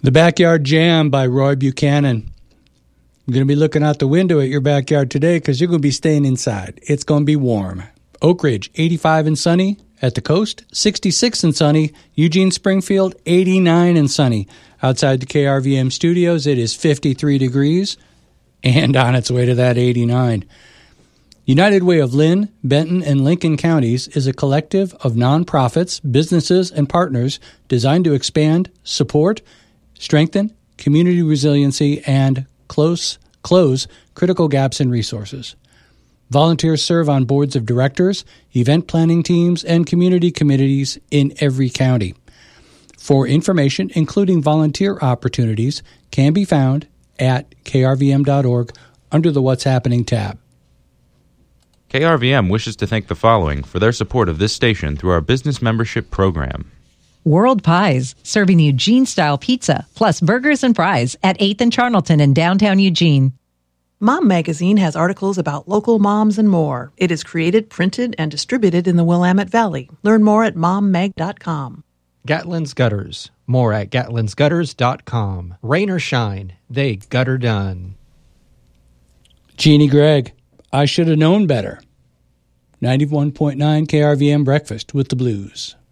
The Backyard Jam by Roy Buchanan. You're going to be looking out the window at your backyard today because you're going to be staying inside. It's going to be warm. Oak Ridge, 85 and sunny. At the coast, 66 and sunny. Eugene, Springfield, 89 and sunny. Outside the KRVM studios, it is 53 degrees and on its way to that 89. United Way of Lynn, Benton, and Lincoln counties is a collective of nonprofits, businesses, and partners designed to expand, support, strengthen community resiliency, and close critical gaps in resources. Volunteers serve on boards of directors, event planning teams, and community committees in every county. For information, including volunteer opportunities, can be found at krvm.org under the What's Happening tab. KRVM wishes to thank the following for their support of this station through our business membership program. World Pies, serving Eugene-style pizza, plus burgers and fries at 8th and Charnelton in downtown Eugene. Mom Magazine has articles about local moms and more. It is created, printed, and distributed in the Willamette Valley. Learn more at mommag.com. Gatlin's Gutters. More at gatlinsgutters.com. Rain or shine, they gutter done. Jeannie Gregg, I should have known better. 91.9 KRVM Breakfast with the Blues.